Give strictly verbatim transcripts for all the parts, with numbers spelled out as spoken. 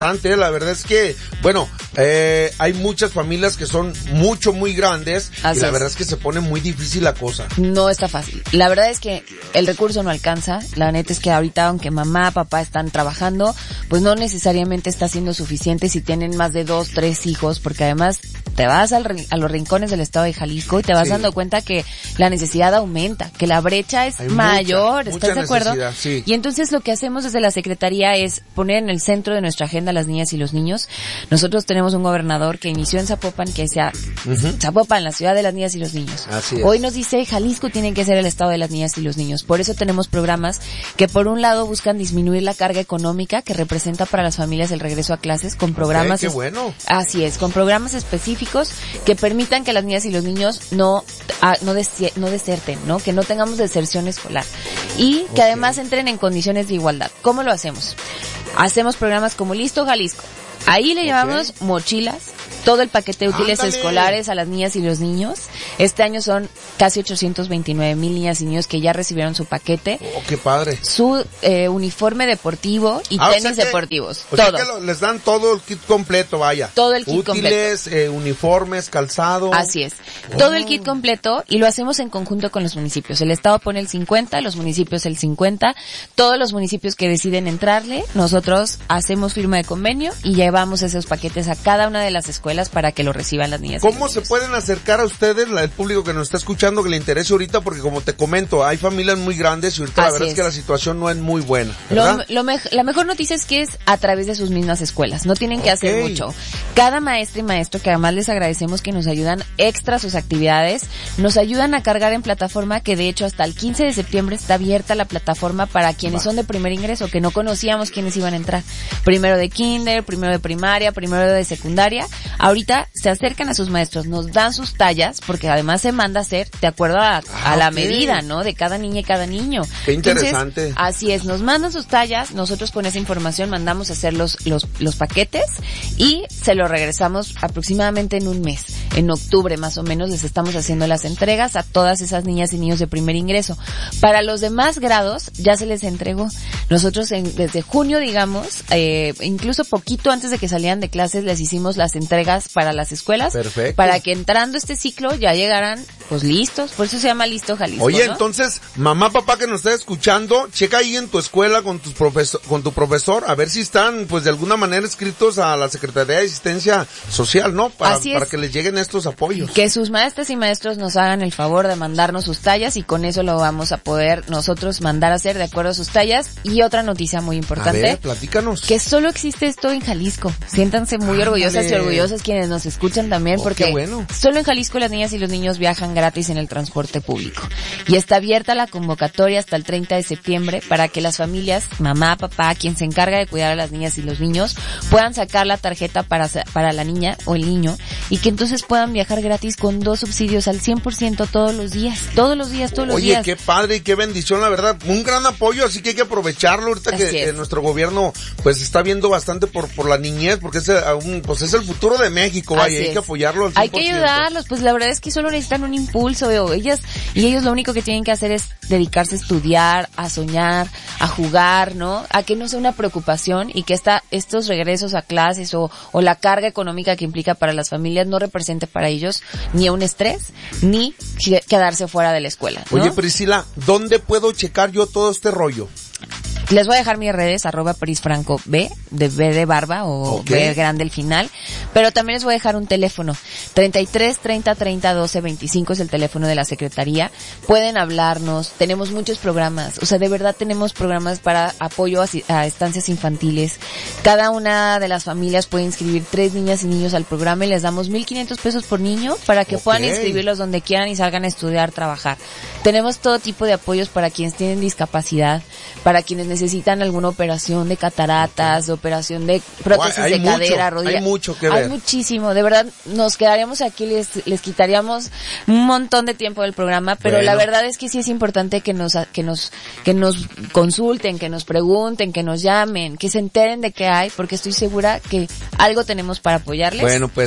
bastante, ¿eh? La verdad es que, bueno, eh, hay muchas familias que son mucho, muy grandes, Así y la es. verdad es que se pone muy difícil la cosa. No está fácil. La verdad es que el recurso no alcanza. La neta es que ahorita, aunque mamá, papá están trabajando, pues no necesariamente está siendo suficiente si tienen más de dos, tres hijos, porque además te vas al, rin- a los rincones del estado de Jalisco y te vas Sí. dando cuenta que la necesidad aumenta, que la brecha es Hay mayor, mucha, ¿estás mucha de acuerdo? necesidad, sí. Y entonces lo que hacemos desde la Secretaría es poner en el centro de nuestra agenda a las niñas y los niños. Nosotros tenemos un gobernador que inició en Zapopan, que sea Ujú. Zapopan, la ciudad de las niñas y los niños. Así es. Hoy nos dice Jalisco tiene que ser el estado de las niñas y los niños. Por eso tenemos programas que por un lado buscan disminuir la carga económica que representa para las familias el regreso a clases con programas. qué es- bueno. Así es, con programas específicos que permitan que las niñas y los niños no ah, no, desi- no deserten, ¿no? Que no tengamos deserción escolar. Y que Ok. además entren en condiciones de igualdad. ¿Cómo lo hacemos? Hacemos programas como Listo Jalisco. Ahí le Ok. llamamos mochilas, todo el paquete de útiles ¡Ándale! escolares a las niñas y los niños. Este año son casi ochocientos veintinueve mil niñas y niños que ya recibieron su paquete, Oh, qué padre. su eh, uniforme deportivo y Ah, o tenis sea que- deportivos. O sea todo. que lo- les dan todo el kit completo, vaya. Todo el kit Útiles, eh, uniformes, calzado. Así es. Todo el Oh. kit completo y lo hacemos en conjunto con los municipios. El Estado pone el cincuenta, los municipios el cincuenta. Todos los municipios que deciden entrarle, nosotros hacemos firma de convenio y llevamos esos paquetes a cada una de las escuelas para que lo reciban las niñas. y ¿Cómo los se niños. pueden acercar a ustedes, la- el público que nos está escuchando, que le interese ahorita? Porque como te comento, hay familias muy grandes y ahorita la Así verdad es. es. que la situación no es muy buena, Lo, ¿verdad? lo mej- la mejor noticia es que es a través de sus mismas escuelas. No tienen que hacer Ok. mucho. Cada maestra y maestro, que además les agradecemos que nos ayudan extra sus actividades, nos ayudan a cargar en plataforma, que de hecho hasta el quince de septiembre está abierta la plataforma para quienes Va. son de primer ingreso, que no conocíamos quiénes iban a entrar. Primero de kinder, primero de primaria, primero de secundaria. Ahorita se acercan a sus maestros, nos dan sus tallas, porque además se manda a hacer de acuerdo a, a Ah, la ok. medida, ¿no? De cada niña y cada niño. Qué Entonces, interesante. así es, nos mandan sus tallas, nosotros con esa información mandamos a hacer los, los, los paquetes y se lo regresamos aproximadamente en un mes. En octubre más o menos les estamos haciendo las entregas a todas esas niñas y niños de primer ingreso. Para los demás grados ya se les entregó. Nosotros en, desde junio, digamos, eh, incluso poquito antes de que salieran de clases les hicimos las entregas para las escuelas. Perfecto. Para que entrando este ciclo ya llegaran pues listos. Por eso se llama Listo Jalisco. Oye, ¿no? entonces, mamá, papá que nos está escuchando, checa ahí en tu escuela con tus profesor, con tu profesor, a ver si están, pues de alguna manera inscritos a la Secretaría de Asistencia Social, ¿no? Para, Así es. para que les lleguen estos apoyos. Que sus maestras y maestros nos hagan el favor de mandarnos sus tallas y con eso lo vamos a poder nosotros mandar a hacer de acuerdo a sus tallas. Y otra noticia muy A importante, ver, platícanos. que solo existe esto en Jalisco. Siéntanse muy Ándale. orgullosas y orgullosos quienes nos escuchan también, Oh, porque qué bueno. solo en Jalisco las niñas y los niños viajan gratis en el transporte público. Y está abierta la convocatoria hasta el treinta de septiembre para que las familias, mamá, papá, quien se encarga de cuidar a las niñas y los niños, puedan sacar la tarjeta para, sa- para la niña o el niño y que entonces puedan viajar gratis con dos subsidios al cien por ciento todos los días. Todos los días, todos los Oye, días. qué padre y qué bendición, la verdad. Un gran apoyo, así que hay que aprovecharlo ahorita Así que es. eh, nuestro gobierno pues está viendo bastante por por la niñez, porque es, eh, un, pues, es el futuro de México, vaya, Así hay es. que apoyarlo al Hay cien por que ciento. ayudarlos, pues la verdad es que solo necesitan un impulso, o ellas, y ellos lo único que tienen que hacer es dedicarse a estudiar, a soñar, a jugar, ¿no? A que no sea una preocupación y que esta, estos regresos a clases o, o la carga económica que implica para las familias no represente para ellos ni un estrés, ni que- quedarse fuera de la escuela, ¿no? Oye, Priscila, ¿dónde puedo checar yo todo este rollo? Les voy a dejar mis redes, arroba prisfranco B, de B de barba o Ok. B grande el final, pero también les voy a dejar un teléfono, treinta y tres, treinta, treinta, doce, veinticinco es el teléfono de la Secretaría, pueden hablarnos, tenemos muchos programas, o sea, de verdad tenemos programas para apoyo a, a estancias infantiles, cada una de las familias puede inscribir tres niñas y niños al programa y les damos mil quinientos pesos por niño para que Ok. puedan inscribirlos donde quieran y salgan a estudiar, trabajar. Tenemos todo tipo de apoyos para quienes tienen discapacidad, para quienes necesitan alguna operación de cataratas, de operación de prótesis Hay de mucho, cadera, rodilla. hay mucho que Hay ver. muchísimo, de verdad, nos quedaríamos aquí, les, les quitaríamos un montón de tiempo del programa, pero Bueno. la verdad es que sí es importante que nos, que nos, que nos consulten, que nos pregunten, que nos llamen, que se enteren de qué hay, porque estoy segura que algo tenemos para apoyarles. Bueno, pues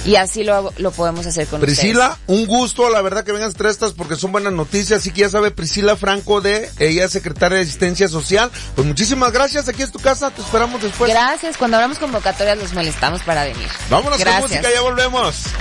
Y así lo hago, lo podemos hacer con Priscila, ustedes. un gusto, la verdad que vengas tres estas porque son buenas noticias, así que ya sabe Priscila Franco de, ella es secretaria de Asistencia Social. Pues muchísimas gracias, aquí es tu casa, te esperamos después. Gracias, cuando abramos convocatorias los molestamos para venir. Vámonos Gracias. con música, ya volvemos.